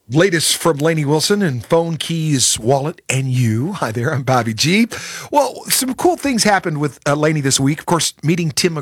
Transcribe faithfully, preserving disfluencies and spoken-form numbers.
Latest from Lainey Wilson and Phone Keys, Wallet, and You. Hi there, I'm Bobby G. Well, some cool things happened with uh, Lainey this week. Of course, meeting Tim